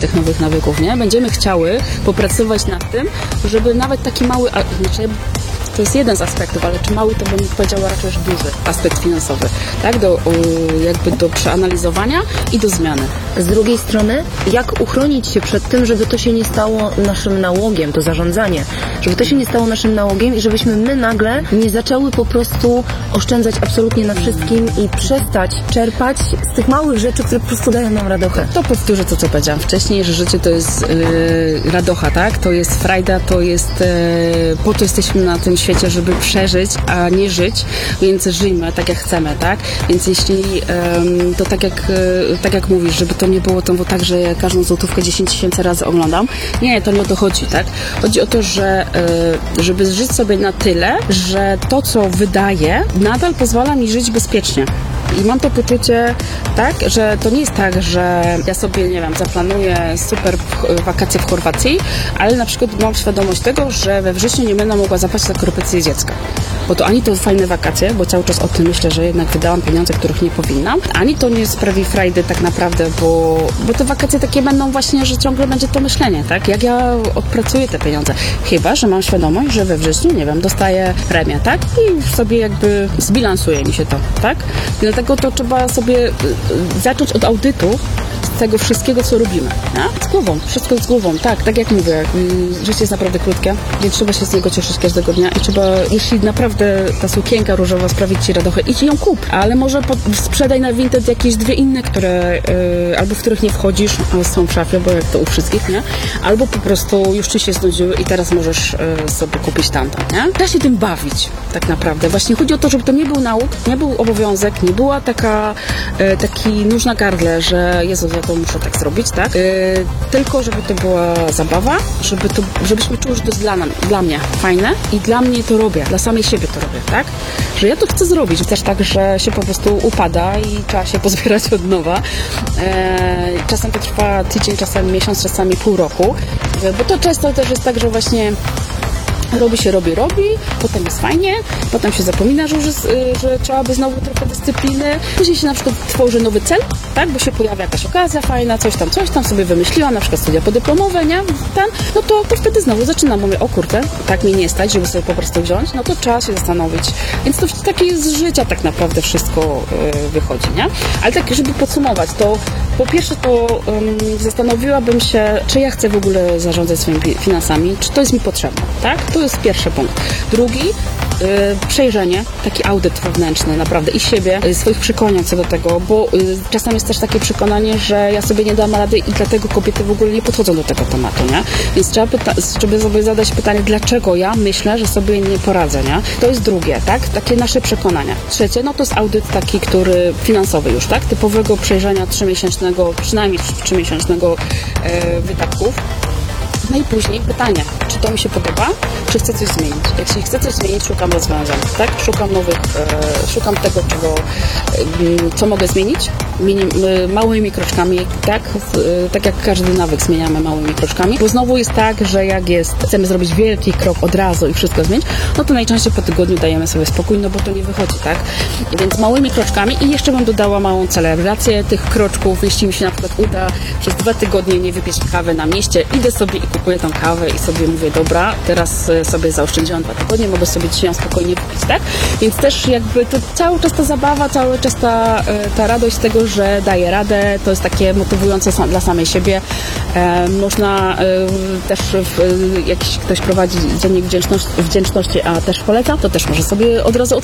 tych nowych nawyków, nie? Będziemy chciały popracować nad tym, żeby nawet taki mały, to jest jeden z aspektów, ale czy mały, to bym powiedziała raczej duży aspekt finansowy, tak? Do przeanalizowania i do zmiany. Z drugiej strony, jak uchronić się przed tym, żeby to się nie stało naszym nałogiem, to zarządzanie, żeby to się nie stało naszym nałogiem i żebyśmy my nagle nie zaczęły po prostu oszczędzać absolutnie na wszystkim i przestać czerpać z tych małych rzeczy, które po prostu dają nam radochę. To powtórzę to, co powiedziałam wcześniej, że życie to jest radocha, tak? To jest frajda, to jest po to jesteśmy na tym świecie, żeby przeżyć, a nie żyć, więc żyjmy tak, jak chcemy, tak? Więc jeśli to tak jak mówisz, żeby to nie było to tak, że ja każdą złotówkę 10 000 razy oglądam. Nie, to nie o to chodzi, tak? Chodzi o to, że żeby żyć sobie na tyle, że to, co wydaję, nadal pozwala mi żyć bezpiecznie. I mam to poczucie, tak, że to nie jest tak, że ja sobie, nie wiem, zaplanuję super wakacje w Chorwacji, ale na przykład mam świadomość tego, że we wrześniu nie będę mogła zapłacić za korepetycję dziecka. Bo to ani to fajne wakacje, bo cały czas o tym myślę, że jednak wydałam pieniądze, których nie powinnam, ani to nie sprawi frajdy tak naprawdę, bo te wakacje takie będą właśnie, że ciągle będzie to myślenie, tak? Jak ja odpracuję te pieniądze. Chyba że mam świadomość, że we wrześniu, nie wiem, dostaję premię, tak? I już sobie jakby zbilansuje mi się to, tak? Dlatego to trzeba sobie zacząć od audytu tego wszystkiego, co robimy. Nie? Z głową, wszystko z głową. Tak jak mówię, życie jest naprawdę krótkie, więc trzeba się z niego cieszyć każdego dnia i trzeba, jeśli naprawdę ta sukienka różowa sprawi Ci radochę, idź ją kup, ale może sprzedaj na Vinted jakieś dwie inne, które albo w których nie wchodzisz, ale są w szafie, bo jak to u wszystkich, nie? Albo po prostu już Ci się znudziły i teraz możesz sobie kupić tamtą, nie? Da się tym bawić, tak naprawdę. Właśnie chodzi o to, żeby to nie był nauk, nie był obowiązek, nie była taki nóż na gardle, że Jezu, ja to muszę tak zrobić, tak? Tylko, żeby to była zabawa, żebyśmy czuли, że to jest dla mnie fajne i dla mnie to robię, dla samej siebie to robię, tak? Że ja to chcę zrobić. Też tak, że się po prostu upada i trzeba się pozbierać od nowa. Czasem to trwa tydzień, czasem miesiąc, czasami pół roku, bo to często też jest tak, że właśnie robi, potem jest fajnie, potem się zapomina, że trzeba by znowu trochę dyscypliny. Później się na przykład tworzy nowy cel, tak, bo się pojawia jakaś okazja fajna, coś tam sobie wymyśliłam, na przykład studia podyplomowe, nie? No to wtedy znowu zaczynam, mówię, o kurde, tak mnie nie stać, żeby sobie po prostu wziąć, no to trzeba się zastanowić. Więc to takie z życia tak naprawdę wszystko wychodzi, nie? Ale tak, żeby podsumować, to po pierwsze to zastanowiłabym się, czy ja chcę w ogóle zarządzać swoimi finansami, czy to jest mi potrzebne, tak? To jest pierwszy punkt. Drugi, przejrzenie, taki audyt wewnętrzny naprawdę i siebie, swoich przekonań co do tego, bo czasem jest też takie przekonanie, że ja sobie nie dam rady i dlatego kobiety w ogóle nie podchodzą do tego tematu, nie? Więc trzeba sobie zadać pytanie, dlaczego ja myślę, że sobie nie poradzę, nie? To jest drugie, tak? Takie nasze przekonania. Trzecie, no to jest audyt taki, który finansowy już, tak? Typowego przejrzenia 3-miesięcznego, przynajmniej 3-miesięcznego wydatków. No i później pytanie, czy to mi się podoba, czy chcę coś zmienić. Jeśli chcę coś zmienić, szukam rozwiązań, tak? Szukam tego, co mogę zmienić, małymi kroczkami, tak? Tak jak każdy nawyk zmieniamy małymi kroczkami, bo znowu jest tak, że jak chcemy zrobić wielki krok od razu i wszystko zmienić, no to najczęściej po tygodniu dajemy sobie spokój, no bo to nie wychodzi, tak? Więc małymi kroczkami i jeszcze bym dodała małą celebrację tych kroczków, jeśli mi się na przykład uda przez 2 tygodnie nie wypić kawy na mieście, idę sobie i kupuję tą kawę i sobie mówię, dobra, teraz sobie zaoszczędziłam 2 tygodnie, mogę sobie dzisiaj ją spokojnie wypić, tak? Więc też jakby to cały czas ta zabawa, cały czas ta radość z tego, że daję radę, to jest takie motywujące dla samej siebie. Można też, jakiś ktoś prowadzi dziennik wdzięczności, a też poleca, to też może sobie od razu